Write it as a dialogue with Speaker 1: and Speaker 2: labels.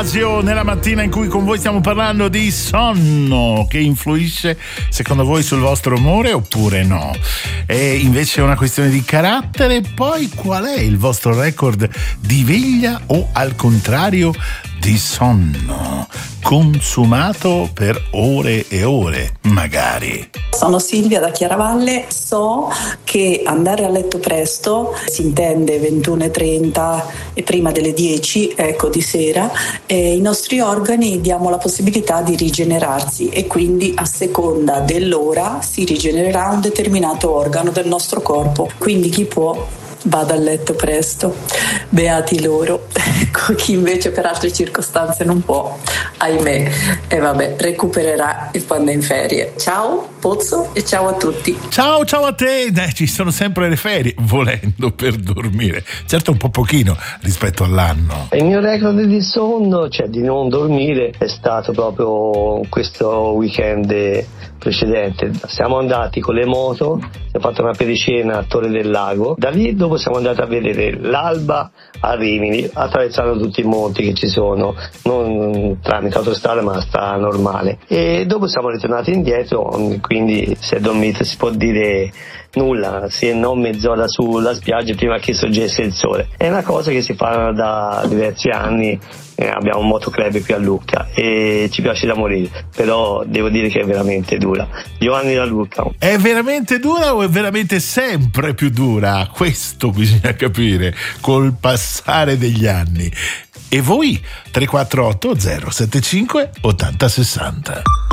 Speaker 1: Nella mattina in cui con voi stiamo parlando di sonno, che influisce secondo voi sul vostro umore oppure no? È invece una questione di carattere. Poi qual è il vostro record di veglia o al contrario di sonno consumato per ore e ore magari?
Speaker 2: Sono Silvia da Chiaravalle. So che andare a letto presto, si intende 21:30 e prima delle 10, di sera, i nostri organi diamo la possibilità di rigenerarsi e quindi a seconda dell'ora si rigenererà un determinato organo del nostro corpo. Quindi chi può vada a letto presto, beati loro. Chi invece per altre circostanze non può, ahimè, e vabbè, recupererà quando è in ferie. Ciao Pozzo e ciao a tutti.
Speaker 1: Ciao a te. Ci sono sempre le ferie, volendo, per dormire, certo un po' pochino rispetto all'anno.
Speaker 3: Il mio record di sonno, cioè di non dormire, è stato proprio questo weekend precedente. Siamo andati con le moto, abbiamo fatto una pericena a Torre del Lago, da lì dopo siamo andati a vedere l'alba a Rimini, attraversando tutti i monti che ci sono, non tramite autostrada ma strada normale, e dopo siamo ritornati indietro, quindi si è dormito, si può dire nulla, se non mezz'ora sulla spiaggia prima che sorgesse il sole. È una cosa che si fa da diversi anni. Abbiamo un motoclub qui a Lucca e ci piace da morire, però devo dire che è veramente dura. Giovanni da Lucca.
Speaker 1: È veramente dura o è veramente sempre più dura? Questo bisogna capire col passare degli anni. E voi? 348 075 8060.